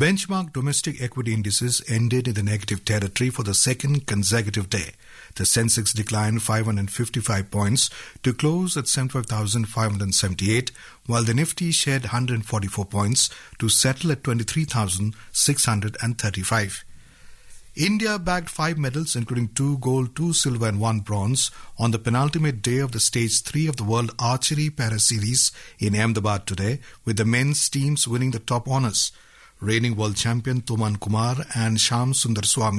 Benchmark domestic equity indices ended in the negative territory for the second consecutive day. The Sensex declined 555 points to close at 75,578, while the Nifty shed 144 points to settle at 23,635. India bagged 5 medals, including 2 gold, 2 silver and 1 bronze, on the penultimate day of the Stage 3 of the World Archery Para Series in Ahmedabad today, with the men's teams winning the top honours. Reigning world champion Toman Kumar and Shyam Sundar Swamy